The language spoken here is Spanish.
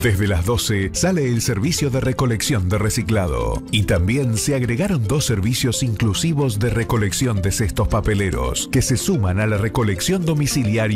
Desde las 12 sale el servicio de recolección de reciclado y también se agregaron 2 servicios inclusivos de recolección de cestos papeleros que se suman a la recolección domiciliaria